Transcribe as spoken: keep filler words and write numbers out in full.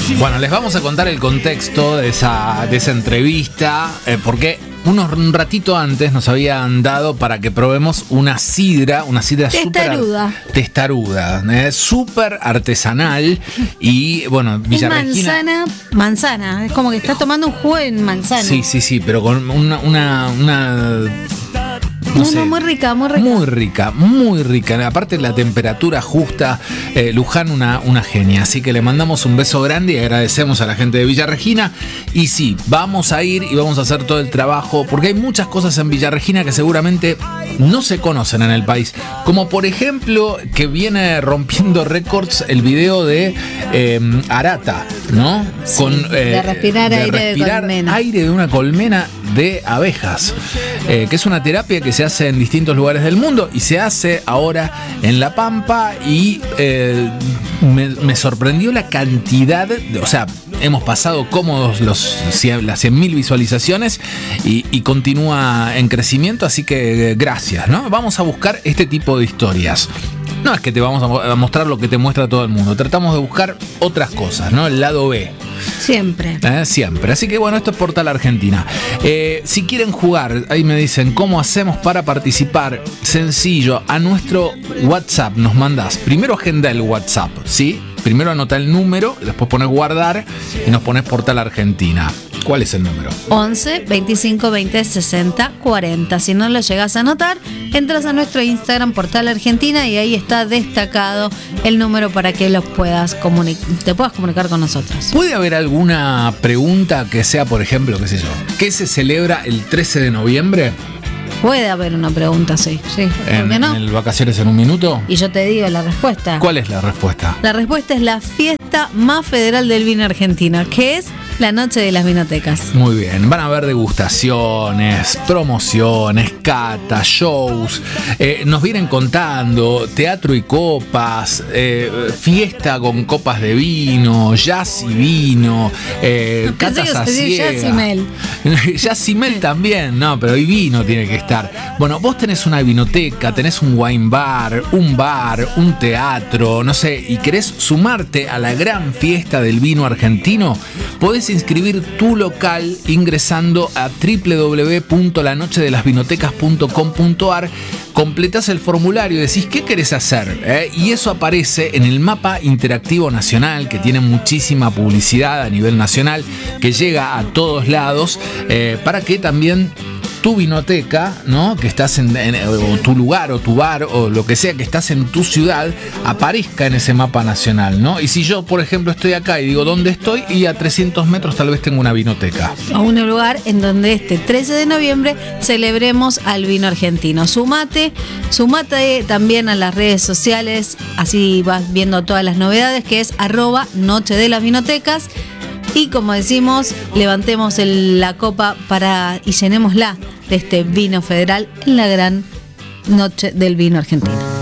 Bueno, les vamos a contar el contexto de esa, de esa entrevista, eh, porque unos, un ratito antes nos habían dado para que probemos una sidra, una sidra Testaruda. súper testaruda, eh, súper artesanal y bueno, Es Villarregina. manzana, manzana, es como que estás tomando un jugo en manzana. Sí, sí, sí, pero con una, una, una No, no sé, no, muy rica, muy rica. Muy rica, muy rica. Aparte la temperatura justa, eh, Luján una, una genia. Así que le mandamos un beso grande y agradecemos a la gente de Villarregina. Y sí, vamos a ir y vamos a hacer todo el trabajo, porque hay muchas cosas en Villarregina que seguramente no se conocen en el país. Como por ejemplo, que viene rompiendo récords el video de eh, Arata, ¿no? Sí, Con, eh, de respirar de aire de respirar colmena. aire de una colmena de abejas, eh, que es una terapia que se hace en distintos lugares del mundo y se hace ahora en La Pampa y eh, me, me sorprendió la cantidad, de, o sea, hemos pasado cómodos los, las cien mil visualizaciones y, y continúa en crecimiento, así que eh, gracias, ¿no? Vamos a buscar este tipo de historias. No es que te vamos a mostrar lo que te muestra todo el mundo, tratamos de buscar otras cosas, ¿no? El lado B. Siempre. Eh, siempre. Así que bueno, esto es Portal Argentina. Eh, si quieren jugar, ahí me dicen cómo hacemos para participar. Sencillo, a nuestro WhatsApp nos mandás. Primero agenda el WhatsApp, ¿sí? Primero anota el número, después pones guardar y nos pones Portal Argentina. ¿Cuál es el número? once, veinticinco, veinte, sesenta, cuarenta. Si no lo llegas a anotar, entras a nuestro Instagram Portal Argentina y ahí está destacado el número para que los puedas comuni- te puedas comunicar con nosotros. ¿Puede haber alguna pregunta que sea, por ejemplo, qué sé yo, qué se celebra el trece de noviembre? Puede haber una pregunta, sí. sí. ¿Por En, qué no? en el Vacaciones en un Minuto. Y yo te digo la respuesta. ¿Cuál es la respuesta? La respuesta es la fiesta más federal del vino argentino, que es la Noche de las Vinotecas. Muy bien, van a haber degustaciones, promociones, catas, shows, eh, nos vienen contando teatro y copas, eh, fiesta con copas de vino, jazz y vino, eh, catas a ciegas. Jazz y mel. Jazz y mel también, no, pero y vino tiene que estar. Bueno, vos tenés una vinoteca, tenés un wine bar, un bar, un teatro, no sé, y querés sumarte a la gran fiesta del vino argentino, podés inscribir tu local ingresando a doble u doble u doble u punto la noche de las vinotecas punto com punto a r, completás el formulario y decís qué querés hacer, ¿eh? Y eso aparece en el mapa interactivo nacional, que tiene muchísima publicidad a nivel nacional, que llega a todos lados, eh, para que también tu vinoteca, ¿no? Que estás en, en o tu lugar o tu bar o lo que sea que estás en tu ciudad aparezca en ese mapa nacional, ¿no? Y si yo, por ejemplo, estoy acá y digo ¿dónde estoy? Y a trescientos metros tal vez tengo una vinoteca. A un lugar en donde este trece de noviembre celebremos al vino argentino. Sumate, sumate también a las redes sociales, así vas viendo todas las novedades, que es arroba Noche de las Vinotecas. Y como decimos, levantemos el, la copa para y llenémosla de este vino federal en la gran Noche del Vino Argentino.